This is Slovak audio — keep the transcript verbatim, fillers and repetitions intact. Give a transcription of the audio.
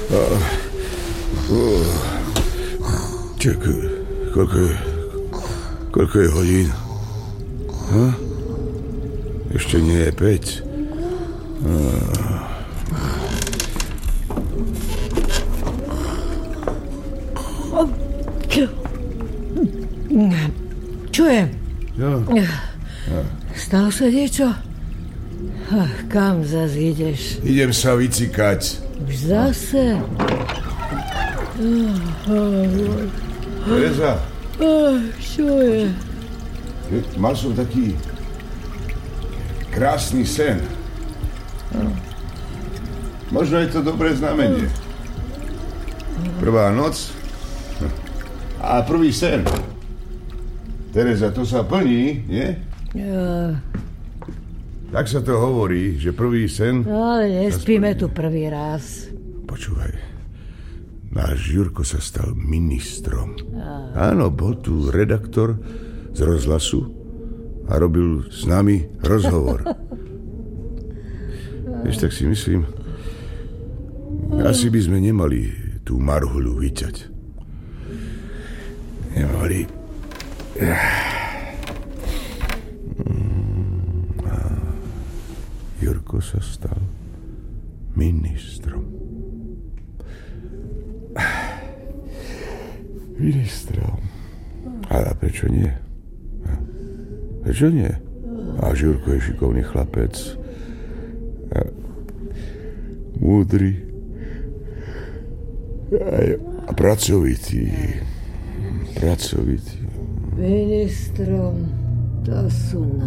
Čakaj, koľko je... Koľko je hodín? Ha? Ešte nie je päť. Čo je? Ja. Ja. Stalo sa niečo? Ach, kam zase ideš? Idem sa vycikať. Už zase? Tereza. Ach, čo je? Mal som taký krásny sen. Možno je to dobré znamenie. Prvá noc a prvý sen. Tereza, to sa plní, nie? Ja. Tak sa to hovorí, že prvý sen... Ale nespíme tu prvý raz. Počúvaj, náš Jurko sa stal ministrom. Áno, bol tu redaktor z rozhlasu a robil s nami rozhovor. Vieš, tak si myslím, asi by sme nemali tú marhuľu vyťať. Nemali... Jurko sa stal ministrom. Ministrom. A prečo nie? Prečo nie? A Jurko je šikovný chlapec. A múdry. A pracovitý. Pracovitý. Ministrom, to sú